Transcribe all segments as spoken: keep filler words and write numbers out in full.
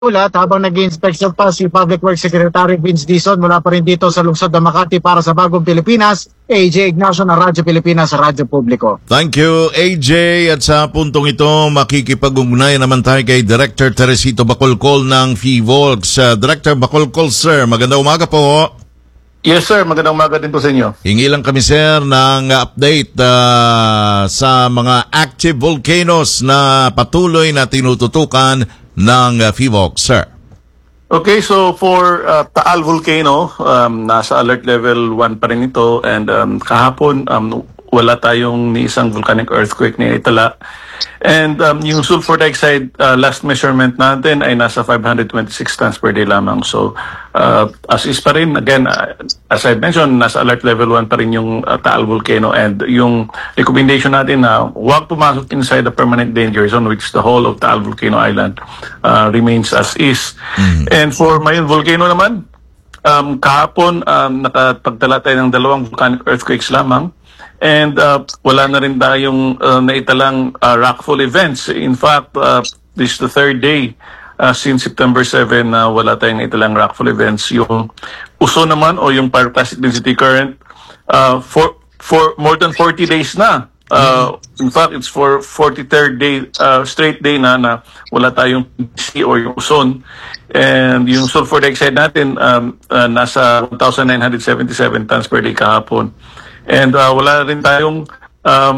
ulat habang nag-inspection pa si Public Works Secretary Vince Dizon mula pa rin dito sa lungsod ng Makati para sa Bagong Pilipinas, A J Ignacio ng Radyo Pilipinas sa Radyo Publiko. Thank you, A J. At sa puntong ito, makikipag-ugnayan naman tayo kay Director Teresito Bacolcol ng FIVOLCS. Uh, Director Bacolcol, sir, magandang umaga po. Yes, sir. Magandang umaga din po sa inyo. Hingi lang kami, sir, ng update uh, sa mga active volcanoes na patuloy na tinututukan ng uh, FIVOLCS, sir. Okay, so for uh, Taal Volcano, um, nasa alert level one pa rin ito, and um, kahapon um, wala tayong ni isang volcanic earthquake na itala. And um, yung sulfur dioxide uh, last measurement natin ay nasa five hundred twenty-six tons per day lamang. So uh, as is pa rin, again, uh, as I mentioned, nasa alert level one pa rin yung uh, Taal Volcano, and yung recommendation natin na huwag pumasok inside the permanent danger zone, which is the whole of Taal Volcano Island, uh, remains as is. Mm. And for Mayon Volcano naman, um, kahapon um, nakapagtala tayo ng dalawang volcanic earthquakes lamang. And uh, wala na rin tayong uh, naitalang uh, rockfall events. In fact, uh, this is the third day uh, since September seventh na uh, wala tayong naitalang rockfall events. Yung U S O naman o yung pyroclastic density current, uh, for, for more than forty days na. Uh, in fact, it's for forty-third day, uh, straight day na na wala tayong C or yung U S O N. And yung sulfur dioxide natin um, uh, nasa one thousand nine hundred seventy-seven tons per day kahapon. And uh, wala rin tayong um,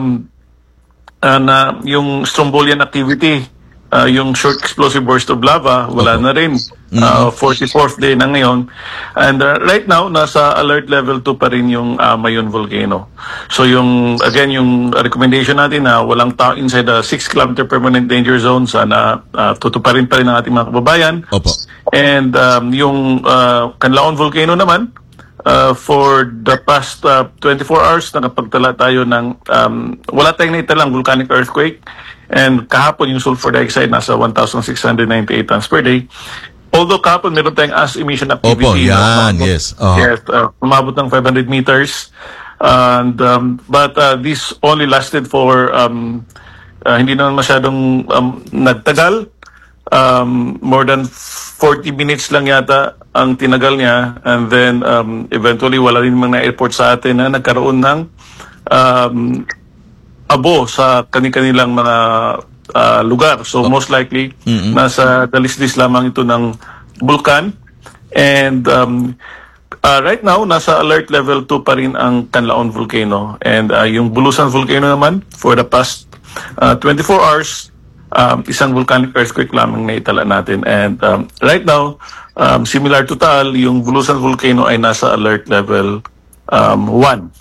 uh, na yung strombolian activity, uh, yung short explosive burst of lava, wala na rin. Uh, forty-fourth day na ngayon. And uh, right now, nasa alert level two pa rin yung uh, Mayon Volcano. So yung, again, yung recommendation natin na walang tao inside the six kilometer permanent danger zone, sana uh, tutuparin pa rin ang ating mga kababayan. Opo. And um, yung uh, Canlaon Volcano naman, Uh, for the past uh, twenty-four hours, nakapagtala tayo ng, um, wala tayong naitalang volcanic earthquake, and kahapon yung sulfur dioxide nasa one thousand six hundred ninety-eight tons per day. Although kahapon meron tayong ash emission activity. Opo, yan, umabot, yes. Uh-huh. Yes, uh, umabot ng five hundred meters. And, um, but uh, this only lasted for, um, uh, hindi naman masyadong um, nagtagal. Um, more than forty minutes lang yata ang tinagal niya, and then um, eventually wala rin mga airport sa atin na nagkaroon ng um, abo sa kanilang mga uh, lugar. So most likely mm-hmm. nasa dalisdis lamang ito ng bulkan, and um, uh, right now nasa alert level two pa rin ang Canlaon Volcano, and uh, yung Bulusan Volcano naman for the past uh, twenty-four hours Um, isang volcanic earthquake lamang na itala natin. And um, right now, um, similar to Taal, yung Bulusan Volcano ay nasa alert level um, one.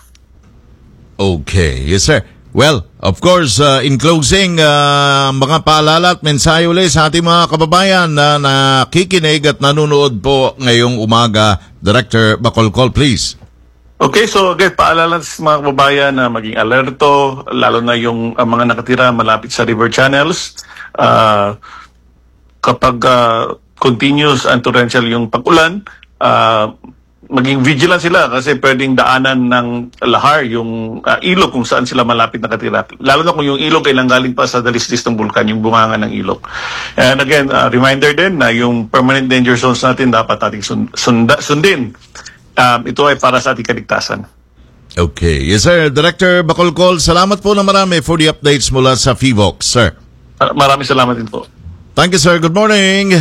Okay. Yes, sir. Well, of course, uh, in closing, uh, mga paalala at mensahe ulit sa ating mga kababayan na nakikinig at nanonood po ngayong umaga. Director Bacolcol, please. Okay, so again, paalala sa mga kababayan na maging alerto, lalo na yung uh, mga nakatira malapit sa river channels. Uh, kapag uh, continuous and torrential yung pag-ulan, uh, maging vigilant sila kasi pwedeng daanan ng lahar yung uh, ilog kung saan sila malapit nakatira. Lalo na kung yung ilog ay nanggaling pa sa dalisdis ng bulkan, yung bunganga ng ilog. And again, uh, reminder din na yung permanent danger zones natin dapat nating sund- sunda- sundin. Um, ito ay para sa ating kaligtasan. Okay. Yes, sir. Director Bacolcol, salamat po na marami for the updates mula sa FIVOLCS, sir. Uh, maraming salamat din po. Thank you, sir. Good morning.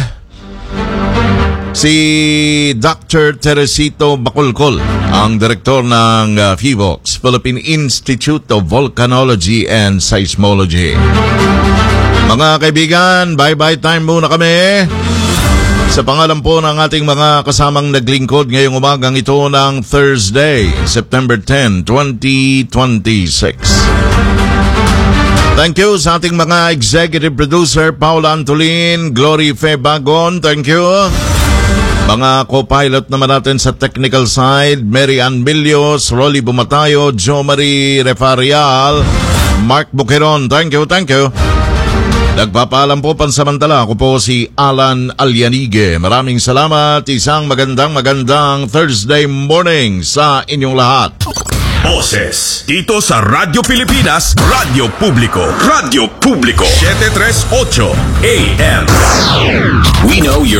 Si Doctor Teresito Bacolcol, ang direktor ng uh, FIVOLCS, Philippine Institute of Volcanology and Seismology. Mga kaibigan, bye-bye time muna kami. Sa pangalan po ng ating mga kasamang naglingkod ngayong umagang ito ng Thursday, September tenth, twenty twenty-six. Thank you sa ating mga executive producer, Paula Antolin, Glory Fe Bagon, thank you. Mga co-pilot naman natin sa technical side, Mary Ann Milios, Rolly Bumatayo, Jo Marie Refarial, Mark Buqueron, thank you, thank you. Nagpapaalam po pansamantala, ako po si Alan Alianige. Maraming salamat, isang magandang magandang Thursday morning sa inyong lahat. Boses. Dito sa Radyo Pilipinas, Radyo Publiko. Radyo Publiko. seven thirty-eight A M. We know you're